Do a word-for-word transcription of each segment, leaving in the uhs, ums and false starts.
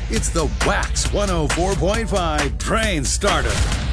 It's the Wax one oh four point five Train Starter.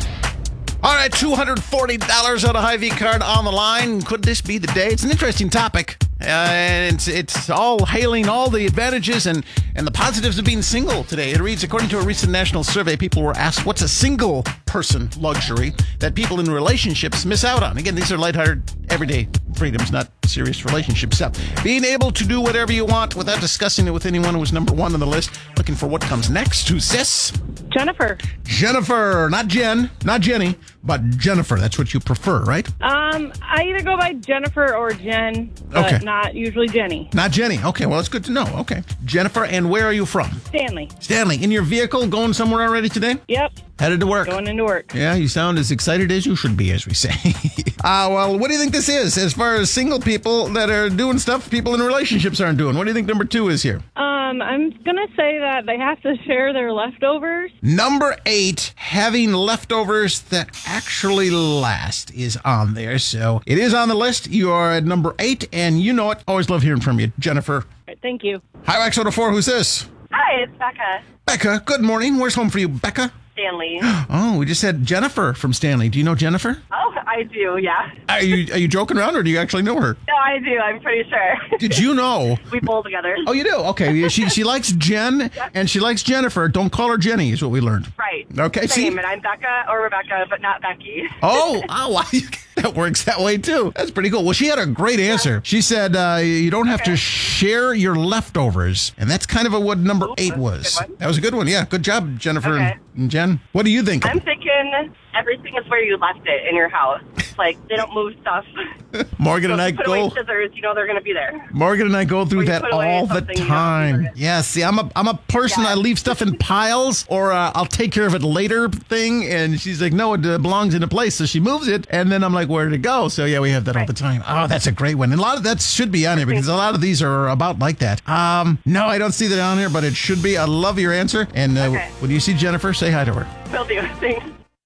All right, two hundred forty dollars on a Hy-Vee card on the line. Could this be the day? It's an interesting topic. Uh, and it's, it's all hailing all the advantages and, and the positives of being single today. It reads, according to a recent national survey, people were asked what's a single person luxury that people in relationships miss out on. Again, these are lighthearted, everyday freedoms, not serious relationship stuff. Being able to do whatever you want without discussing it with anyone was number one on the list. Looking for what comes next. Who's this? Jennifer. Jennifer, not Jen, not Jenny, but Jennifer. That's what you prefer, right? Um, I either go by Jennifer or Jen, but Okay. not usually Jenny. Not Jenny. Okay, well, it's good to know. Okay. Jennifer, and where are you from? Stanley. Stanley, in your vehicle, going somewhere already today? Yep. Headed to work. Going into work. Yeah, you sound as excited as you should be, as we say. uh, well, what do you think this is as far as single people that are doing stuff people in relationships aren't doing? What do you think number two is here? Um, I'm going to say that they have to share their leftovers. Number eight, having leftovers that actually last is on there. So it is on the list. You are at number eight, and you know it. Always love hearing from you, Jennifer. All right, thank you. Hi, Wax one oh four. Who's this? Hi, it's Becca. Becca, good morning. Where's home for you, Becca? Stanley. Oh, we just had Jennifer from Stanley. Do you know Jennifer? Oh, I do, yeah. Are you are you joking around, or do you actually know her? No, I do. I'm pretty sure. Did you know? We bowl together. Oh, you do? Okay. She she likes Jen, and she likes Jennifer. Don't call her Jenny, is what we learned. Right. Okay, see? Same, and I'm Becca or Rebecca, but not Becky. Oh, oh, wow. That works that way, too. That's pretty cool. Well, she had a great answer. She said uh, you don't have Okay. to share your leftovers, and that's kind of a, what number Ooh, eight that's a was. good one. That was a good one. Yeah, good job, Jennifer Okay. and Jen. What do you think? I'm thinking everything is where you left it in your house. Like, they don't move stuff. Morgan and So I if you put away go... scissors, you know they're going to be there. Morgan and I go through Or you that put away all the something you don't time. need. Yeah, see, I'm a I'm a person. Yeah. I leave stuff in piles, or uh, I'll take care of it later thing. And she's like, no, it uh, belongs in a place, so she moves it, and then I'm like, where did it go? So yeah, we have that all Right. the time. Oh, that's a great one, and a lot of that should be on here because a lot of these are about like that. Um, no, I don't see that on here, but it should be. I love your answer, and uh, Okay. when you see Jennifer, say hi to her. Will do. Thanks.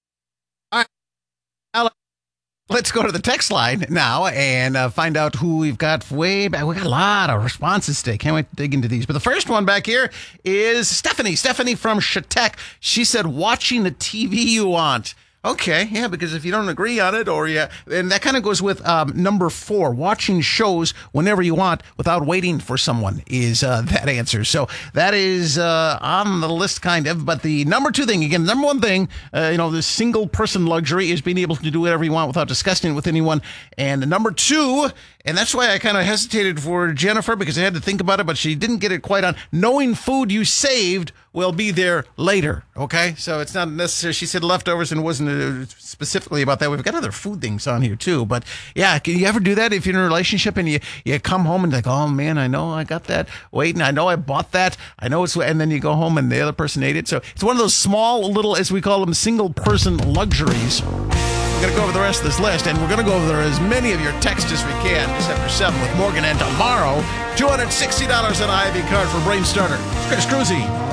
Let's go to the text line now and uh, find out who we've got way back. We got a lot of responses today. Can't wait to dig into these. But the first one back here is Stephanie. Stephanie from Chautauqua. She said, watching the T V you want. Okay, yeah, because if you don't agree on it, or yeah, and that kind of goes with um, number four, watching shows whenever you want without waiting for someone is uh, that answer. So that is uh, on the list, kind of. But the number two thing, again, number one thing, uh, you know, the single person luxury is being able to do whatever you want without discussing it with anyone. And number two, and that's why I kind of hesitated for Jennifer because I had to think about it, but she didn't get it quite on. Knowing food you saved will be there later. Okay, so it's not necessary. She said leftovers and wasn't uh, specifically about that. We've got other food things on here too. But yeah, can you ever do that if you're in a relationship and you you come home and like, oh man, I know I got that. Wait, and I know I bought that. I know it's, and then you go home and the other person ate it. So it's one of those small little, as we call them, single person luxuries. We're going to go over the rest of this list, and we're going to go over as many of your texts as we can just after seven with Morgan. And tomorrow, two hundred sixty dollars on a Hy-Vee card for Brain Starter. It's Chris Cruzy.